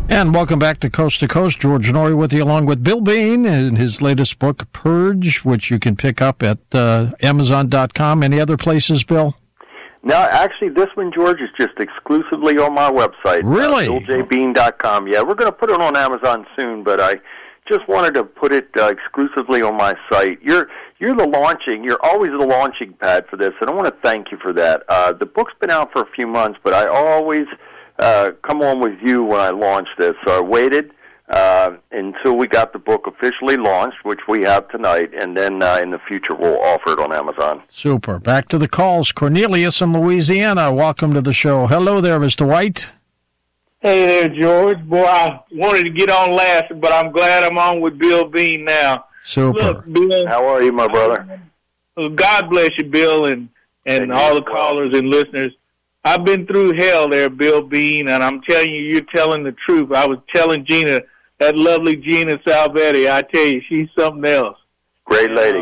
And welcome back to Coast. George Noory with you, along with Bill Bean and his latest book, Purge, which you can pick up at Amazon.com. Any other places, Bill? No, actually, this one, George, is just exclusively on my website. Really? BillJBean.com. Yeah, we're going to put it on Amazon soon, but I just wanted to put it exclusively on my site. You're always the launching pad for this, and I want to thank you for that. The book's been out for a few months, but I always come on with you when I launch this. So I waited until we got the book officially launched, which we have tonight, and then in the future we'll offer it on Amazon. Super. Back to the calls. Cornelius in Louisiana, welcome to the show. Hello there, Mr. White. Hey there, George. Boy, I wanted to get on last, but I'm glad I'm on with Bill Bean now. Super. Look, Bill, how are you, my brother? God bless you, Bill, and all the callers and listeners. I've been through hell there, Bill Bean, and I'm telling you, you're telling the truth. I was telling Gina, that lovely Gina Salvetti, I tell you, she's something else. Great lady.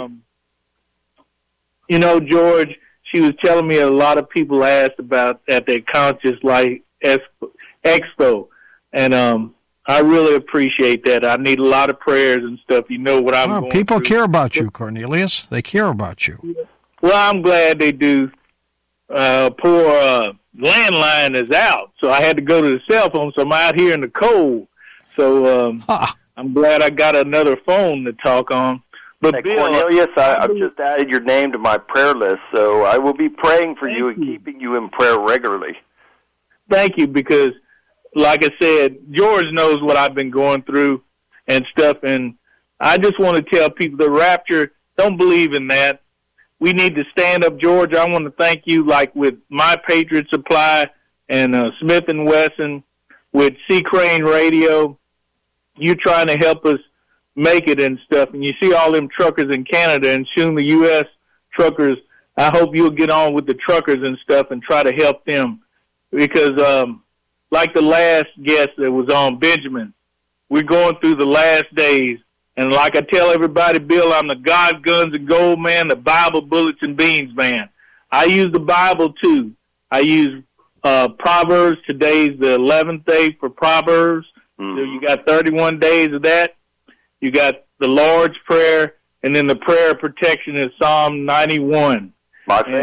George, she was telling me a lot of people asked about at their Conscious Life Expo, and I really appreciate that. I need a lot of prayers and stuff. You know what I'm going people through. Care about you, Cornelius. They care about you. Well, I'm glad they do. Poor landline is out, so I had to go to the cell phone, so I'm out here in the cold. So I'm glad I got another phone to talk on. But hey, Bill, Cornelius, I've just added your name to my prayer list, so I will be praying for you and keeping you in prayer regularly. Thank you, because like I said, George knows what I've been going through and stuff, and I just want to tell people the rapture, don't believe in that. We need to stand up, George. I want to thank you, like with My Patriot Supply and Smith & Wesson, with C. Crane Radio. You're trying to help us make it and stuff, and you see all them truckers in Canada and soon the U.S. truckers. I hope you'll get on with the truckers and stuff and try to help them, because like the last guest that was on, Benjamin, we're going through the last days. And like I tell everybody, Bill, I'm the God, Guns, and Gold man, the Bible, Bullets, and Beans man. I use the Bible, too. I use Proverbs. Today's the 11th day for Proverbs. So you got 31 days of that. You got the Lord's Prayer, and then the prayer of protection is Psalm 91.